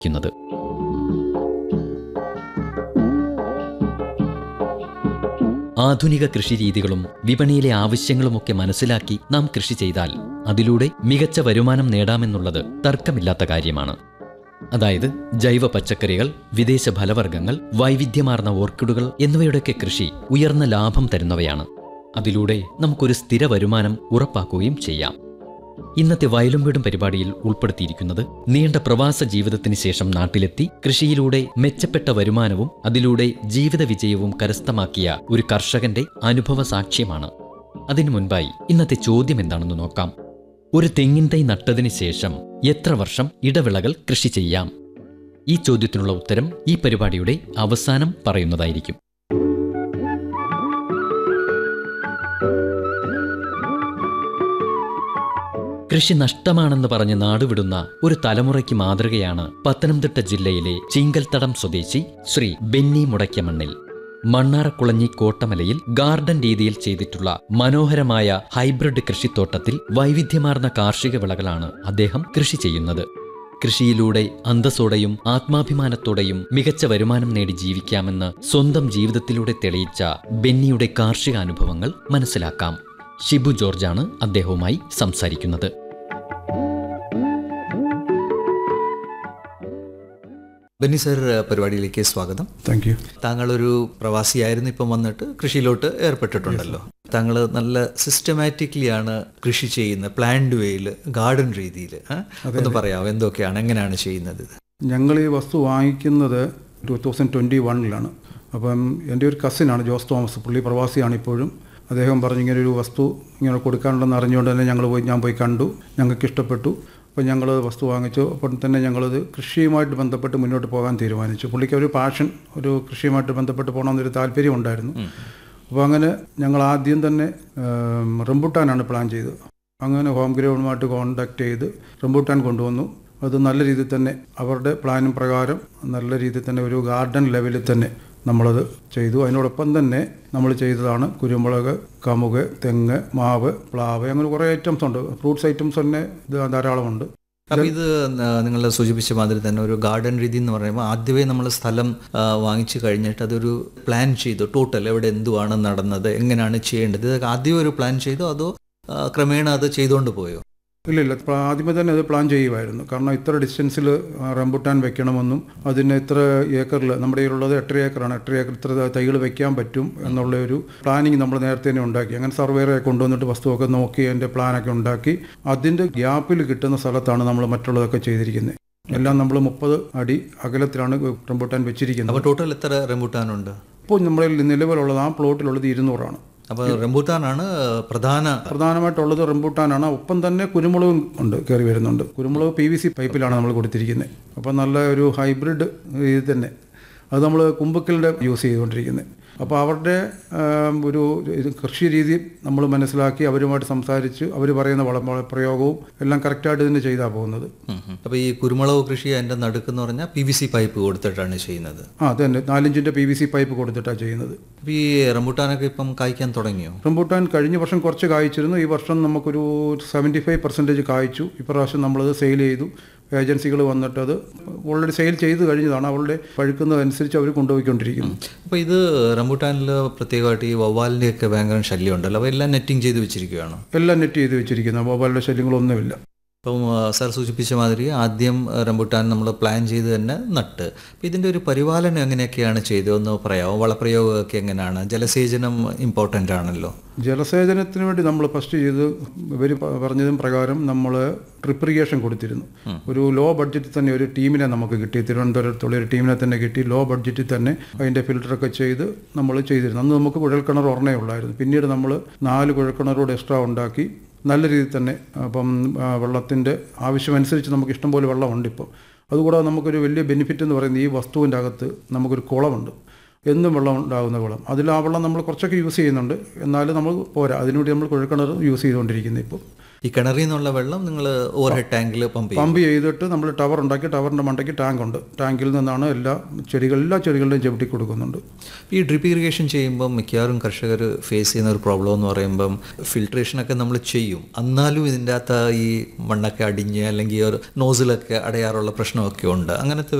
ക്കുന്നത്. ആധുനിക കൃഷിരീതികളും വിപണിയിലെ ആവശ്യങ്ങളുമൊക്കെ മനസ്സിലാക്കി നാം കൃഷി ചെയ്താൽ അതിലൂടെ മികച്ച വരുമാനം നേടാമെന്നുള്ളത് തർക്കമില്ലാത്ത കാര്യമാണ്. അതായത് ജൈവ പച്ചക്കറികൾ, വിദേശ ഫലവർഗ്ഗങ്ങൾ, വൈവിധ്യമാർന്ന ഓർക്കിഡുകൾ എന്നിവയുടെയൊക്കെ കൃഷി ഉയർന്ന ലാഭം തരുന്നവയാണ്. അതിലൂടെ നമുക്കൊരു സ്ഥിര വരുമാനം ഉറപ്പാക്കുകയും ചെയ്യാം. ഇന്നത്തെ വയലും വീടും പരിപാടിയിൽ ഉൾപ്പെടുത്തിയിരിക്കുന്നത് നീണ്ട പ്രവാസ ജീവിതത്തിന് ശേഷം നാട്ടിലെത്തി കൃഷിയിലൂടെ മെച്ചപ്പെട്ട വരുമാനവും അതിലൂടെ ജീവിത വിജയവും കരസ്ഥമാക്കിയ ഒരു കർഷകന്റെ അനുഭവ സാക്ഷ്യമാണ്. അതിനു മുൻപായി ഇന്നത്തെ ചോദ്യം എന്താണെന്ന് നോക്കാം. ഒരു തെങ്ങിൻ തൈ നട്ടതിന് ശേഷം എത്ര വർഷം ഇടവിളകൾ കൃഷി ചെയ്യാം? ഈ ചോദ്യത്തിനുള്ള ഉത്തരം ഈ പരിപാടിയുടെ അവസാനം പറയുന്നതായിരിക്കും. കൃഷി നഷ്ടമാണെന്ന് പറഞ്ഞ് നാടുവിടുന്ന ഒരു തലമുറയ്ക്ക് മാതൃകയാണ് പത്തനംതിട്ട ജില്ലയിലെ ചീങ്കൽത്തടം സ്വദേശി ശ്രീ ബെന്നി മുടയ്ക്കമണ്ണിൽ. മണ്ണാറക്കുളഞ്ഞി കോട്ടമലയിൽ ഗാർഡൻ രീതിയിൽ ചെയ്തിട്ടുള്ള മനോഹരമായ ഹൈബ്രിഡ് കൃഷിത്തോട്ടത്തിൽ വൈവിധ്യമാർന്ന കാർഷിക വിളകളാണ് അദ്ദേഹം കൃഷി ചെയ്യുന്നത്. കൃഷിയിലൂടെ അന്തസ്സോടെയും ആത്മാഭിമാനത്തോടെയും മികച്ച വരുമാനം നേടി ജീവിക്കാമെന്ന് സ്വന്തം ജീവിതത്തിലൂടെ തെളിയിച്ച ബെന്നിയുടെ കാർഷിക അനുഭവങ്ങൾ മനസ്സിലാക്കാം. ഷിബു ജോർജാണ് അദ്ദേഹവുമായി സംസാരിക്കുന്നത്. ബെന്നി സർ, പരിപാടിയിലേക്ക് സ്വാഗതം. Thank you. താങ്കളൊരു പ്രവാസിയായിരുന്നു, ഇപ്പം വന്നിട്ട് കൃഷിയിലോട്ട് ഏർപ്പെട്ടിട്ടുണ്ടല്ലോ. താങ്കൾ നല്ല സിസ്റ്റമാറ്റിക്കലിയാണ് കൃഷി ചെയ്യുന്നത്, പ്ലാൻഡ് വേയിൽ, ഗാർഡൻ രീതിയിൽ. ഒന്ന് പറയാമോ, എന്തൊക്കെയാണ്, എങ്ങനെയാണ് ചെയ്യുന്നത്? ഞങ്ങൾ ഈ വസ്തു വാങ്ങിക്കുന്നത് 2021 അപ്പം എൻ്റെ ഒരു കസിനാണ് ജോസ് തോമസ്, പുള്ളി പ്രവാസിയാണ് ഇപ്പോഴും. അദ്ദേഹം പറഞ്ഞു ഇങ്ങനെ ഒരു വസ്തു ഇങ്ങനെ കൊടുക്കാനുണ്ടെന്ന് അറിഞ്ഞുകൊണ്ട് തന്നെ ഞാൻ പോയി കണ്ടു. ഞങ്ങൾക്ക് ഇഷ്ടപ്പെട്ടു. അപ്പോൾ ഞങ്ങൾ വസ്തു വാങ്ങിച്ചു. അപ്പം തന്നെ ഞങ്ങളത് കൃഷിയുമായിട്ട് ബന്ധപ്പെട്ട് മുന്നോട്ട് പോകാൻ തീരുമാനിച്ചു. പുള്ളിക്ക് ഒരു പാഷൻ, ഒരു കൃഷിയുമായിട്ട് ബന്ധപ്പെട്ട് പോകണമെന്നൊരു താല്പര്യം ഉണ്ടായിരുന്നു. അപ്പോൾ അങ്ങനെ ഞങ്ങൾ ആദ്യം തന്നെ റംബുട്ടാനാണ് പ്ലാൻ ചെയ്തത്. അങ്ങനെ ഹോം ഗ്രൗണ്ടുമായിട്ട് കോൺടാക്ട് ചെയ്ത് റംബുട്ടാൻ കൊണ്ടുവന്നു. അത് നല്ല രീതിയിൽ തന്നെ അവരുടെ പ്ലാനും പ്രകാരം നല്ല രീതിയിൽ തന്നെ ഒരു ഗാർഡൻ ലെവലിൽ തന്നെ നമ്മളത് ചെയ്തു. അതിനോടൊപ്പം തന്നെ നമ്മൾ ചെയ്തതാണ് കുരുമുളക്, കമുക്, തെങ്ങ്, മാവ്, പ്ലാവ്, അങ്ങനെ കുറേ ഐറ്റംസ് ഉണ്ട്. ഫ്രൂട്ട്സ് ഐറ്റംസ് തന്നെ ഇത് ധാരാളമുണ്ട്. അപ്പോൾ ഇത് നിങ്ങൾ സൂചിപ്പിച്ച മാതിരി തന്നെ ഒരു ഗാർഡൻ രീതി എന്ന് പറയുമ്പോൾ ആദ്യമേ നമ്മൾ സ്ഥലം വാങ്ങിച്ചു കഴിഞ്ഞിട്ട് അതൊരു പ്ലാൻ ചെയ്തു. ടോട്ടൽ എവിടെ എന്തുവാണ് നടന്നത്, എങ്ങനെയാണ് ചെയ്യേണ്ടത്, ഇതൊക്കെ ആദ്യം ഒരു പ്ലാൻ ചെയ്തോ അതോ ക്രമേണ അത് ചെയ്തുകൊണ്ട് പോയോ? ഇല്ല, ആദ്യമേ തന്നെ അത് പ്ലാൻ ചെയ്യുമായിരുന്നു. കാരണം ഇത്ര ഡിസ്റ്റൻസിൽ റംബുട്ടാൻ വെക്കണമെന്നും അതിന് ഇത്ര ഏക്കറിൽ, നമ്മുടെ കയ്യിലുള്ളത് 8 ഏക്കറാണ്, 8 ഏക്കർ ഇത്ര തൈകൾ വെക്കാൻ പറ്റും എന്നുള്ള ഒരു പ്ലാനിങ് നമ്മൾ നേരത്തെ തന്നെ ഉണ്ടാക്കി. അങ്ങനെ സർവേറെ കൊണ്ടുവന്നിട്ട് വസ്തുവൊക്കെ നോക്കി അതിൻ്റെ പ്ലാനൊക്കെ ഉണ്ടാക്കി അതിൻ്റെ ഗ്യാപ്പിൽ കിട്ടുന്ന സ്ഥലത്താണ് നമ്മൾ മറ്റുള്ളതൊക്കെ ചെയ്തിരിക്കുന്നത്. എല്ലാം നമ്മൾ 30 അടി അകലത്തിലാണ് റംബുട്ടാൻ വെച്ചിരിക്കുന്നത്. അപ്പോൾ ടോട്ടൽ എത്ര റംബുട്ടാനുണ്ട്? ഇപ്പോൾ നമ്മുടെ നിലവിലുള്ളത് ആ പ്ലോട്ടിലുള്ളത് 200 ആണ്. അപ്പോൾ റംബൂട്ടാനാണ് പ്രധാനമായിട്ടുള്ളത്. റംബൂട്ടാനാണ്. ഒപ്പം തന്നെ കുരുമുളകും ഉണ്ട്, കയറി വരുന്നുണ്ട്. കുരുമുളക് PVC പൈപ്പിലാണ് നമ്മൾ കൊടുത്തിരിക്കുന്നത്. അപ്പം നല്ല ഒരു ഹൈബ്രിഡ് ഇത് തന്നെ. അത് നമ്മൾ കുമ്പക്കലിൻ്റെ യൂസ് ചെയ്തുകൊണ്ടിരിക്കുന്നത്. അപ്പോൾ അവരുടെ ഒരു ഇത് കൃഷി രീതി നമ്മൾ മനസ്സിലാക്കി അവരുമായിട്ട് സംസാരിച്ച് അവർ പറയുന്ന വളപ്രയോഗവും എല്ലാം കറക്റ്റായിട്ട് ഇതിന് ചെയ്താണ് പോകുന്നത്. അപ്പോൾ ഈ കുരുമുളക് കൃഷി അതിൻ്റെ നടുക്കെന്ന് പറഞ്ഞാൽ PVC പൈപ്പ് കൊടുത്തിട്ടാണ് ചെയ്യുന്നത്? അത് തന്നെ, 4 ഇഞ്ചിൻ്റെ PVC പൈപ്പ് കൊടുത്തിട്ടാണ് ചെയ്യുന്നത്. അപ്പോൾ ഈ റംബൂട്ടാനൊക്കെ ഇപ്പം കായ്ക്കാൻ തുടങ്ങിയോ? റംബൂട്ടാൻ കഴിഞ്ഞ വർഷം കുറച്ച് കായ്ച്ചിരുന്നു. ഈ വർഷം നമുക്കൊരു 75% കായ്ച്ചു. ഇപ്രാവശ്യം നമ്മളത് സെയിൽ ചെയ്തു. ഏജൻസികൾ വന്നിട്ട് അത് ഓൾറെഡി സെയിൽ ചെയ്ത് കഴിഞ്ഞതാണ്. അവളുടെ പഴുക്കുന്നതനുസരിച്ച് അവർ കൊണ്ടുപോയിക്കൊണ്ടിരിക്കുന്നു. അപ്പോൾ ഇത് റംബൂട്ടാനിൽ പ്രത്യേകമായിട്ട് ഈ വവ്വാലിൻ്റെയൊക്കെ ഭയങ്കര ശല്യം ഉണ്ടല്ലോ, അപ്പോൾ എല്ലാം നെറ്റിങ് ചെയ്ത് വെച്ചിരിക്കുകയാണ്? എല്ലാം നെറ്റ് ചെയ്ത് വെച്ചിരിക്കുന്നത്. വവ്വാലിൻ്റെ ശല്യങ്ങളൊന്നുമില്ല. അപ്പം സാർ സൂചിപ്പിച്ച മാതിരി ആദ്യം റംബൂട്ടാൻ നമ്മൾ പ്ലാൻ ചെയ്ത് തന്നെ നട്ട്. അപ്പോൾ ഇതിൻ്റെ ഒരു പരിപാലനം എങ്ങനെയൊക്കെയാണ് ചെയ്തത് ഒന്ന് പറയാമോ? വളപ്രയോഗമൊക്കെ എങ്ങനെയാണ്? ജലസേചനം ഇമ്പോർട്ടൻ്റ് ആണല്ലോ. ജലസേചനത്തിന് വേണ്ടി നമ്മൾ ഫസ്റ്റ് ചെയ്ത് ഇവർ പറഞ്ഞതും പ്രകാരം നമ്മൾ ഡ്രിപ്പ് ഇറിഗേഷൻ കൊടുത്തിരുന്നു. ഒരു ലോ ബഡ്ജറ്റിൽ തന്നെ ഒരു ടീമിനെ നമുക്ക് കിട്ടി. തിരുവനന്തപുരത്തുള്ള ഒരു ടീമിനെ തന്നെ കിട്ടി. ലോ ബഡ്ജറ്റിൽ തന്നെ അതിൻ്റെ ഫിൽറ്ററൊക്കെ ചെയ്ത് നമ്മൾ ചെയ്തിരുന്നു. അന്ന് നമുക്ക് കുഴൽക്കിണർ ഒരെണ്ണേ ഉള്ളായിരുന്നു. പിന്നീട് നമ്മൾ 4 കുഴൽക്കിണറോട് എക്സ്ട്രാ ഉണ്ടാക്കി നല്ല രീതിയിൽ തന്നെ. അപ്പം വെള്ളത്തിൻ്റെ ആവശ്യമനുസരിച്ച് നമുക്ക് ഇഷ്ടംപോലെ വെള്ളമുണ്ട് ഇപ്പോൾ. അതുകൂടാതെ നമുക്കൊരു വലിയ ബെനിഫിറ്റ് എന്ന് പറയുന്നത് ഈ വസ്തുവിൻ്റെ അകത്ത് നമുക്കൊരു കുളമുണ്ട്. എന്നും വെള്ളം ഉണ്ടാകുന്ന കുളം. അതിൽ ആ വെള്ളം നമ്മൾ കുറച്ചൊക്കെ യൂസ് ചെയ്യുന്നുണ്ട്, എന്നാലും നമ്മൾ പോരാ. അതിനുവേണ്ടി നമ്മൾ കുഴൽക്കിണർ യൂസ് ചെയ്തുകൊണ്ടിരിക്കുന്നത് ഇപ്പോൾ. ഈ കിണറിൽ നിന്നുള്ള വെള്ളം നിങ്ങൾ ഓവർ ഹെഡ് ടാങ്കിൽ പമ്പ് ചെയ്യും. പമ്പ് ചെയ്തിട്ട് നമ്മൾ ടവർ ഉണ്ടാക്കി ടവറിൻ്റെ മണ്ടയ്ക്ക് ടാങ്കുണ്ട്. ടാങ്കിൽ നിന്നാണ് എല്ലാ ചെടികളുടെയും ചവിട്ടി കൊടുക്കുന്നുണ്ട്. ഈ ഡ്രിപ്പ് ഇറിഗേഷൻ ചെയ്യുമ്പം മിക്കവാറും കർഷകർ ഫേസ് ചെയ്യുന്ന ഒരു പ്രോബ്ലം എന്ന് പറയുമ്പം ഫിൽട്രേഷനൊക്കെ നമ്മൾ ചെയ്യും, എന്നാലും ഇതിൻ്റെ അകത്ത് ഈ മണ്ണൊക്കെ അടിഞ്ഞ് അല്ലെങ്കിൽ ഒരു നോസിലൊക്കെ അടയാറുള്ള പ്രശ്നമൊക്കെ ഉണ്ട്. അങ്ങനത്തെ